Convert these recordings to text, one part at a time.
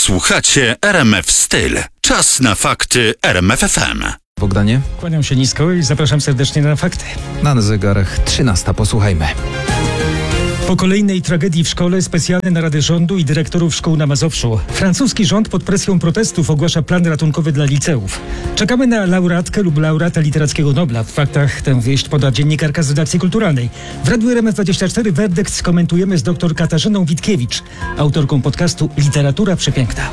Słuchacie RMF Styl. Czas na fakty RMF FM. Bogdanie? Kłaniam się nisko i zapraszam serdecznie na fakty. Na zegarach 13. Posłuchajmy. Po kolejnej tragedii w szkole specjalne narady rządu i dyrektorów szkół na Mazowszu. Francuski rząd pod presją protestów ogłasza plan ratunkowy dla liceów. Czekamy na laureatkę lub laureata Literackiego Nobla. W faktach tę wieść poda dziennikarka z redakcji kulturalnej. W Radiu RMF24 werdykt skomentujemy z dr Katarzyną Witkiewicz, autorką podcastu Literatura Przepiękna.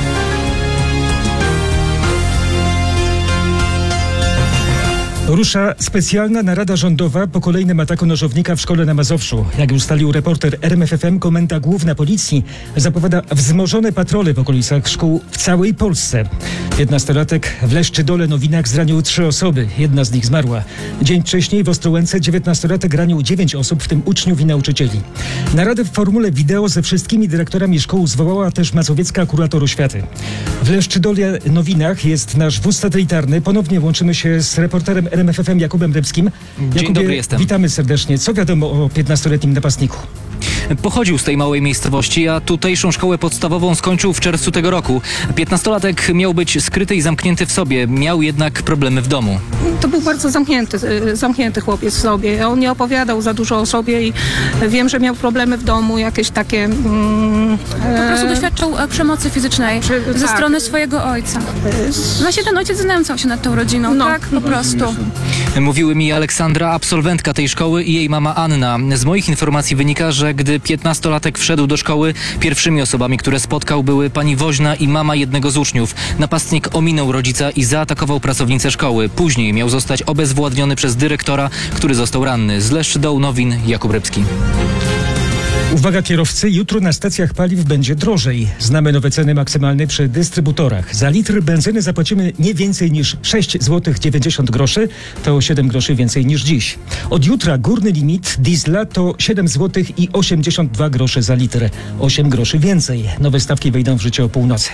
Rusza specjalna narada rządowa po kolejnym ataku nożownika w szkole na Mazowszu. Jak ustalił reporter RMF FM, Komenda Główna Policji zapowiada wzmożone patrole w okolicach szkół w całej Polsce. 15-latek w Leszczydole Nowinach zranił 3 osoby. Jedna z nich zmarła. Dzień wcześniej w Ostrołęce 19-latek ranił 9 osób, w tym uczniów i nauczycieli. Naradę w formule wideo ze wszystkimi dyrektorami szkół zwołała też mazowiecka kurator oświaty. W Leszczydole Nowinach jest nasz wóz satelitarny. Ponownie łączymy się z reporterem RMF FM Jakubem Rybskim. Dzień dobry, jestem. Witamy serdecznie. Co wiadomo o 15-letnim napastniku? Pochodził z tej małej miejscowości, a tutejszą szkołę podstawową skończył w czerwcu tego roku. 15-latek miał być skryty i zamknięty w sobie, miał jednak problemy w domu. To był bardzo zamknięty chłopiec w sobie. On nie opowiadał za dużo o sobie i wiem, że miał problemy w domu, jakieś takie... Po prostu doświadczał przemocy fizycznej ze strony swojego ojca. Właśnie ten ojciec znęcał się nad tą rodziną, tak? Po prostu. Mówiły mi Aleksandra, absolwentka tej szkoły, i jej mama Anna. Z moich informacji wynika, że gdy 15-latek wszedł do szkoły, pierwszymi osobami, które spotkał, były pani woźna i mama jednego z uczniów. Napastnik ominął rodzica i zaatakował pracownicę szkoły. Później miał zostać obezwładniony przez dyrektora, który został ranny. Z Leszczydoł Nowin, Jakub Rybski. Uwaga kierowcy, jutro na stacjach paliw będzie drożej. Znamy nowe ceny maksymalne przy dystrybutorach. Za litr benzyny zapłacimy nie więcej niż 6 zł 90 groszy, to 7 groszy więcej niż dziś. Od jutra górny limit diesla to 7 zł i 82 grosze za litr, 8 groszy więcej. Nowe stawki wejdą w życie o północy.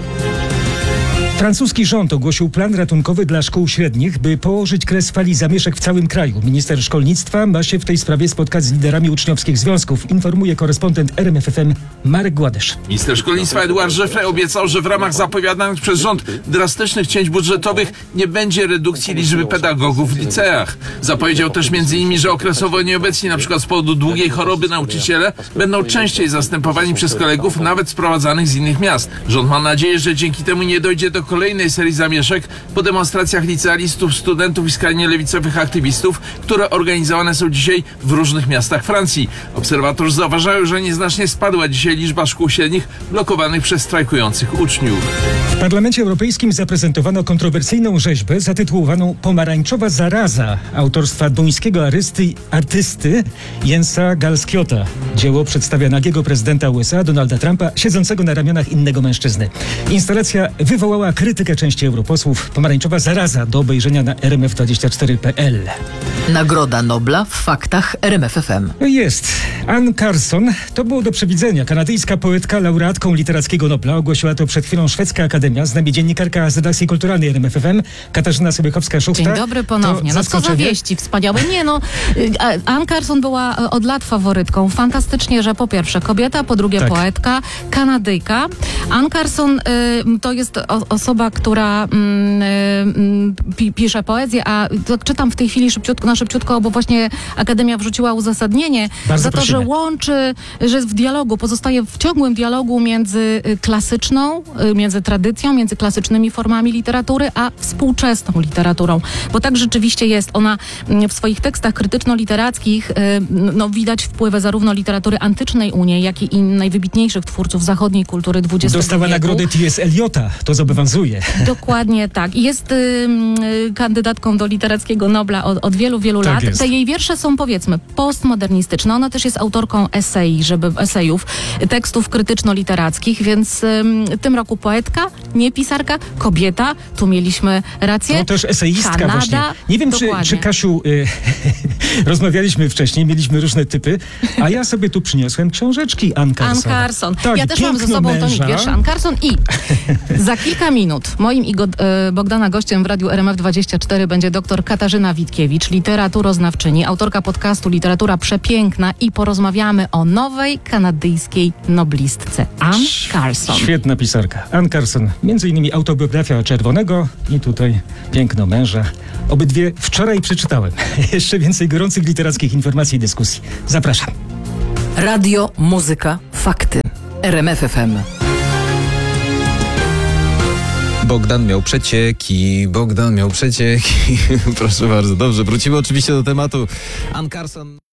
Francuski rząd ogłosił plan ratunkowy dla szkół średnich, by położyć kres fali zamieszek w całym kraju. Minister szkolnictwa ma się w tej sprawie spotkać z liderami uczniowskich związków, informuje korespondent RMF FM Marek Gładysz. Minister szkolnictwa Edouard Geoffroy obiecał, że w ramach zapowiadanych przez rząd drastycznych cięć budżetowych nie będzie redukcji liczby pedagogów w liceach. Zapowiedział też m.in., że okresowo nieobecni, np. z powodu długiej choroby, nauczyciele będą częściej zastępowani przez kolegów, nawet sprowadzanych z innych miast. Rząd ma nadzieję, że dzięki temu nie dojdzie do kolejnej serii zamieszek po demonstracjach licealistów, studentów i skrajnie lewicowych aktywistów, które organizowane są dzisiaj w różnych miastach Francji. Obserwatorzy zauważają, że nieznacznie spadła dzisiaj liczba szkół średnich blokowanych przez strajkujących uczniów. W Parlamencie Europejskim zaprezentowano kontrowersyjną rzeźbę zatytułowaną Pomarańczowa zaraza autorstwa duńskiego artysty Jensa Galskiota. Dzieło przedstawia nagiego prezydenta USA Donalda Trumpa siedzącego na ramionach innego mężczyzny. Instalacja wywołała krytykę części europosłów. Pomarańczowa zaraza do obejrzenia na rmf24.pl. Nagroda Nobla w faktach RMF FM. Jest. Anne Carson, to było do przewidzenia. Kanadyjska poetka, laureatką Literackiego Nobla. Ogłosiła to przed chwilą Szwedzka Akademia. Z nami dziennikarka z redakcji kulturalnej RMF FM, Katarzyna Sobiechowska-Szuchta. Dzień dobry ponownie. No co za wieści wspaniałe. Nie no, Anne Carson była od lat faworytką. Fantastycznie, że po pierwsze kobieta, po drugie poetka, Kanadyjka. Anne Carson to jest osoba, która pisze poezję, a to czytam w tej chwili szybciutko, bo właśnie Akademia wrzuciła uzasadnienie Bardzo za to, prosimy. że łączy, że jest w dialogu, pozostaje w ciągłym dialogu między klasyczną, między tradycją, między klasycznymi formami literatury, a współczesną literaturą. Bo tak rzeczywiście jest. Ona w swoich tekstach krytyczno-literackich widać wpływy zarówno literatury antycznej u niej, jak i najwybitniejszych twórców zachodniej kultury XX Dostała wieku. nagrodę T.S. Eliota. To zobowiązuje. Dokładnie tak. I jest kandydatką do Literackiego Nobla od wielu, wielu Tak lat. jest. Te jej wiersze są, powiedzmy, postmodernistyczne. Ona też jest autorką esejów, tekstów krytyczno-literackich, więc w tym roku poetka, nie pisarka, kobieta. Tu mieliśmy rację. No też eseistka Kanada, właśnie. Nie wiem, czy Kasiu, rozmawialiśmy wcześniej, mieliśmy różne typy, a ja sobie tu przyniosłem książeczki Anne Carson. Anne Carson. Tak, ja też mam ze sobą tomik wierszy Anne Carson i za kilka minut minut. Moim i Bogdana gościem w Radiu RMF24 będzie dr Katarzyna Witkiewicz, literaturoznawczyni, autorka podcastu Literatura Przepiękna i porozmawiamy o nowej kanadyjskiej noblistce Anne Carson. Świetna pisarka. Anne Carson. Między innymi autobiografia Czerwonego i tutaj Piękno męża. Obydwie wczoraj przeczytałem. Jeszcze więcej gorących literackich informacji i dyskusji. Zapraszam. Radio, muzyka, fakty. RMF FM. Bogdan miał przecieki. Proszę bardzo, dobrze. Wrócimy oczywiście do tematu. Anne Carson.